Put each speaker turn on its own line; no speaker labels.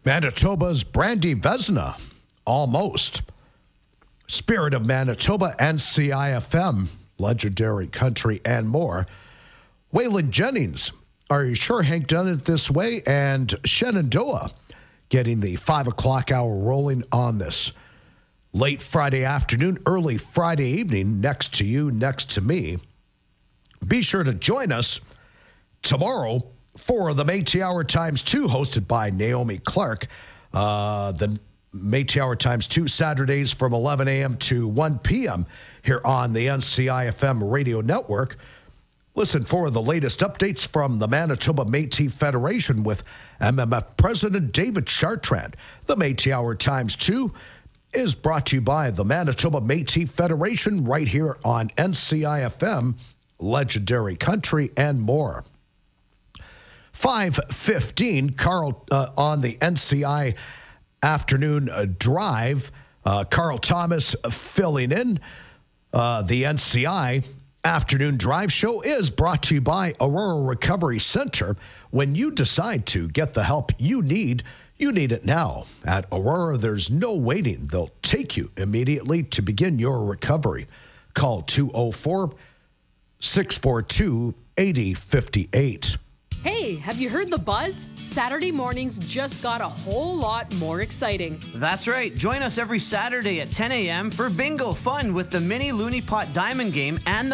Manitoba's Brandy Vesna, almost. Spirit of Manitoba, NCIFM, Legendary Country, and more. Waylon Jennings, Are You Sure Hank Done It This Way? And Shenandoah getting the 5 o'clock hour rolling on this late Friday afternoon, early Friday evening, next to you, next to me. Be sure to join us tomorrow for the Métis Hour Times 2, hosted by Naomi Clark. The Métis Hour Times 2, Saturdays from 11 a.m. to 1 p.m. here on the NCIFM radio network. Listen for the latest updates from the Manitoba Métis Federation with MMF President David Chartrand. The Métis Hour Times 2 is brought to you by the Manitoba Métis Federation right here on NCIFM, Legendary Country, and more. 5:15, Carl on the NCI afternoon drive. Carl Thomas filling in. The NCI afternoon drive show is brought to you by Aurora Recovery Center. When you decide to get the help you need it now. At Aurora, there's no waiting. They'll take you immediately to begin your recovery. Call 204-642-8058.
Hey, have you heard the buzz? Saturday mornings just got a whole lot more exciting.
That's right. Join us every Saturday at 10 a.m. for bingo fun with the mini Looney Pot Diamond Game and